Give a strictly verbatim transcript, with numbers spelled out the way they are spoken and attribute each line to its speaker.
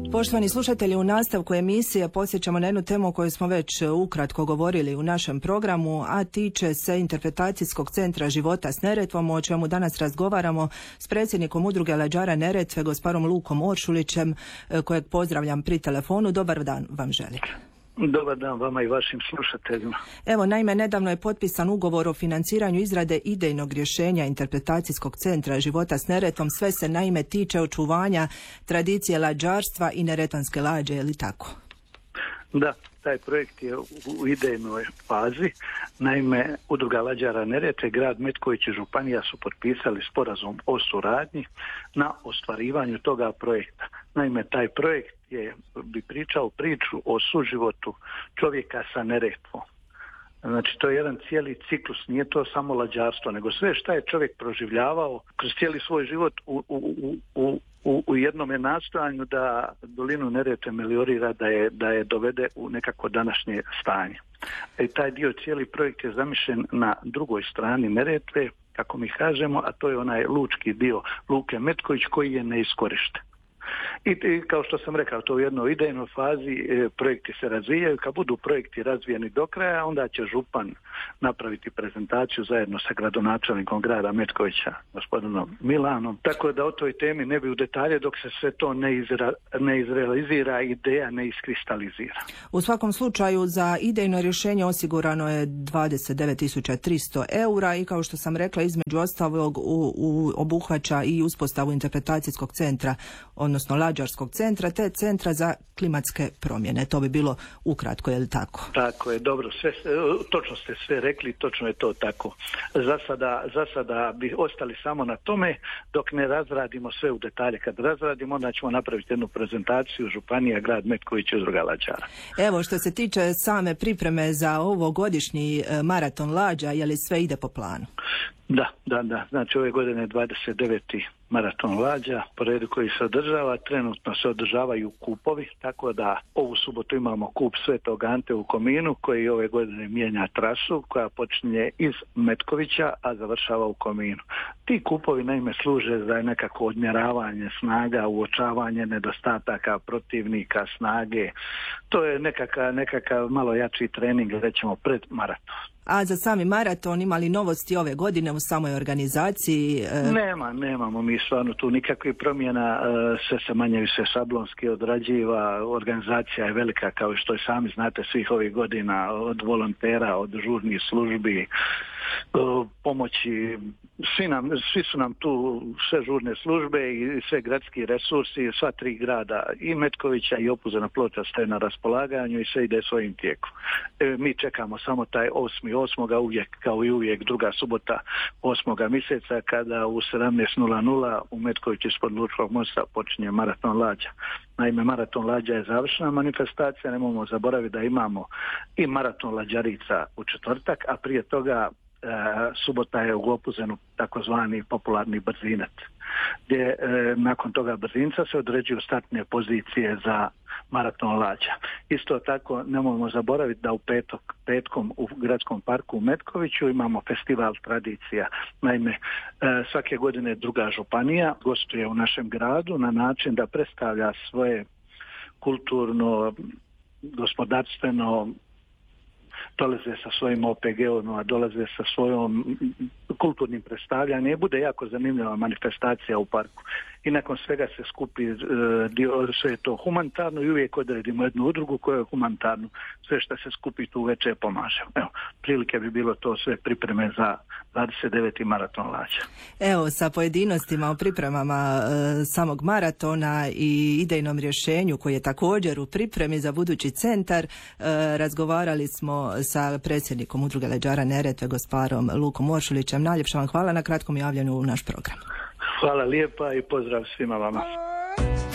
Speaker 1: Poštovani slušatelji, u nastavku emisije podsjećamo na jednu temu o kojoj smo već ukratko govorili u našem programu, a tiče se Interpretacijskog centra života s Neretvom, o čemu danas razgovaramo s predsjednikom Udruge lađara Neretve, gospodinom Lukom Oršulićem, kojeg pozdravljam pri telefonu. Dobar dan vam želim.
Speaker 2: Dobar dan vama i vašim slušateljima.
Speaker 1: Evo, naime, nedavno je potpisan ugovor o financiranju izrade idejnog rješenja Interpretacijskog centra života s Neretvom. Sve se naime tiče očuvanja tradicije lađarstva i neretanske lađe, je li tako?
Speaker 2: Da, taj projekt je u idejnoj fazi. Naime, Udruga lađara Neretve, grad Metković i županija su potpisali sporazum o suradnji na ostvarivanju toga projekta. Naime, taj projekt je, bi pričao priču o suživotu čovjeka sa Neretvom. Znači, to je jedan cijeli ciklus, nije to samo lađarstvo, nego sve šta je čovjek proživljavao kroz cijeli svoj život u, u, u, u, u jednom je nastojanju da dolinu Neretve meliorira, da je, da je dovede u nekako današnje stanje. I taj dio, cijeli projekt je zamišljen na drugoj strani Neretve, kako mi kažemo, a to je onaj lučki dio Luke Metković koji je neiskorišten. I, I kao što sam rekao, to u jednoj idejnoj fazi e, projekti se razvijaju. Kad budu projekti razvijeni do kraja, onda će župan napraviti prezentaciju zajedno sa gradonačelnikom grada Metkovića, gospodinom Milanom. Tako da o toj temi ne bi u detalje dok se sve to ne, izra, ne izrealizira, ideja ne iskristalizira.
Speaker 1: U svakom slučaju za idejno rješenje osigurano je dvadeset devet tisuća tristo eura i kao što sam rekla, između ostalog u, u obuhvaća i uspostavu interpretacijskog centra, odnosno lađarskog centra, te centra za klimatske promjene. To bi bilo ukratko, je li tako?
Speaker 2: Tako je, dobro, sve, točno ste sve rekli, točno je to tako. Za sada, za sada bi ostali samo na tome dok ne razradimo sve u detalje. Kad razradimo, onda ćemo napraviti jednu prezentaciju županija, grad Metković i Udruga lađara.
Speaker 1: Evo, što se tiče same pripreme za ovogodišnji maraton lađa, je li sve ide po planu?
Speaker 2: Da, da, da. Znači ove godine je dvadeset deveti maraton lađa, po redu koji se održava. Trenutno se održavaju kupovi, tako da ovu subotu imamo kup Svetog Ante u Kominu, koji ove godine mijenja trasu, koja počinje iz Metkovića, a završava u Kominu. Ti kupovi naime služe za nekako odmjeravanje snaga, uočavanje nedostataka protivnika, snage. To je nekakav, nekakav malo jači trening, rećemo, pred maraton.
Speaker 1: A za sami maraton imali novosti ove godine u samoj organizaciji?
Speaker 2: Nema, nemamo mi stvarno tu nikakvih promjena, sve se manje više šablonski odrađiva, organizacija je velika kao što i sami znate svih ovih godina, od volontera, od žurnih službi, pomoći, svi, nam, svi su nam tu sve žurne službe i sve gradski resursi, sva tri grada i Metkovića i Opuzena Ploča stoje na raspolaganju i sve ide svojim tijekom. E, mi čekamo samo taj osmi osmoga uvijek, kao i uvijek druga subota osmoga mjeseca kada u sedamnaest nula nula u Metkoviću ispod Lučkog mosta počinje maraton lađa. Naime, maraton lađa je završena manifestacija, nemojmo zaboraviti da imamo i maraton lađarica u četvrtak, a prije toga e, subota je u Opuzenu takozvani popularni brzinac, gdje e, nakon toga brzinca se određuju startne pozicije za maraton lađa. Isto tako nemojmo zaboraviti da u petok, petkom u gradskom parku u Metkoviću imamo festival tradicija. Naime, e, svake godine druga županija gostuje u našem gradu na način da predstavlja svoje kulturno, gospodarstveno, dolaze sa svojim O P G-om, dolaze sa svojom kulturnim predstavljanjem i bude jako zanimljiva manifestacija u parku. I nakon svega se skupi e, dio, sve je to humanitarno i uvijek odredimo jednu udrugu koja je humanitarno. Sve što se skupi tu večer pomaže. Evo, prilike bi bilo to sve pripreme za dvadeset deveti maraton lađa.
Speaker 1: Evo, sa pojedinostima o pripremama e, samog maratona i idejnom rješenju koji je također u pripremi za budući centar, e, razgovarali smo sa predsjednikom Udruge lađara Neretve, gospodinom Lukom Oršulićem. Najljepša vam hvala na kratkom javljanju u naš program.
Speaker 2: Hvala lijepa i pozdrav svima vama.